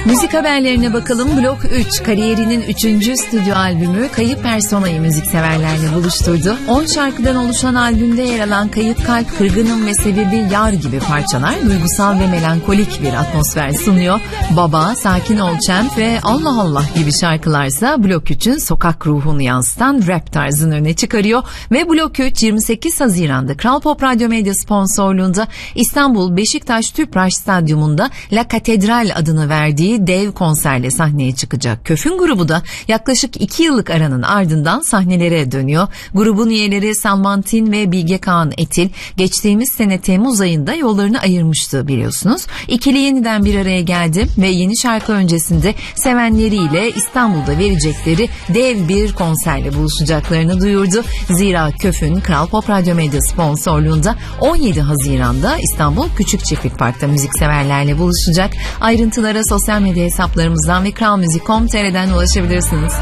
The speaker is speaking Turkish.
Müzik haberlerine bakalım. Blok 3 kariyerinin 3. stüdyo albümü Kayıp Persona'yı müzikseverlerle buluşturdu. 10 şarkıdan oluşan albümde yer alan Kayıp Kalp, Kırgınım ve Sebebi Yar gibi parçalar duygusal ve melankolik bir atmosfer sunuyor. Baba, Sakin Ol Champ ve Allah Allah gibi şarkılarsa Blok 3'ün sokak ruhunu yansıtan rap tarzını öne çıkarıyor. Ve Blok 3 28 Haziran'da Kral Pop Radyo Medya sponsorluğunda İstanbul Beşiktaş Tüpraş Stadyumunda La Katedral adını verdiği dev konserle sahneye çıkacak. Köfün grubu da yaklaşık 2 yıllık aranın ardından sahnelere dönüyor. Grubun üyeleri Salman Tin ve Bilge Kağan Etil geçtiğimiz sene Temmuz ayında yollarını ayırmıştı biliyorsunuz. İkili yeniden bir araya geldi ve yeni şarkı öncesinde sevenleriyle İstanbul'da verecekleri dev bir konserle buluşacaklarını duyurdu. Zira Köfün Kral Pop Radyo Medya sponsorluğunda 17 Haziran'da İstanbul Küçükçekmece Park'ta müzikseverlerle buluşacak. Ayrıntılara sosyal medya hesaplarımızdan ve kralmuzik.com.tr'den ulaşabilirsiniz.